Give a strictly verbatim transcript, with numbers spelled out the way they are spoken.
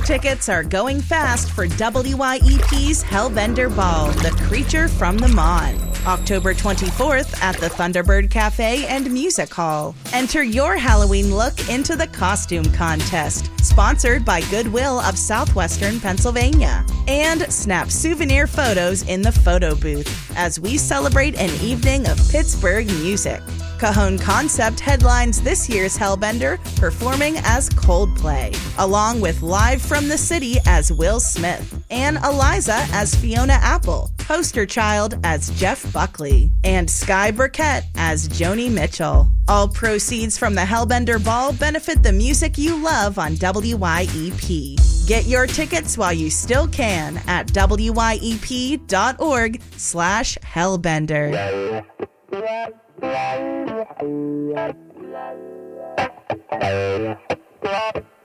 Tickets are going fast for W Y E P's Hellbender Ball, The Creature from the Mon, October twenty-fourth at the Thunderbird Cafe and Music Hall. Enter your Halloween look into the costume contest, sponsored by Goodwill of Southwestern Pennsylvania. And snap souvenir photos in the photo booth as we celebrate an evening of Pittsburgh music. Cajon Concept headlines this year's Hellbender, performing as Coldplay, along with Live from the City as Will Smith, and Eliza as Fiona Apple, Poster Child as Jeff Buckley, and Sky Burkett as Joni Mitchell. All proceeds from the Hellbender Ball benefit the music you love on W Y E P. Get your tickets while you still can at W Y E P dot org slash Hellbender.